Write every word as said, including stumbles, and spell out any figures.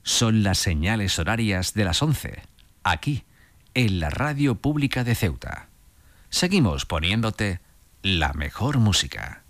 Son las señales horarias de las once, aquí, en la Radio Pública de Ceuta. Seguimos poniéndote la mejor música.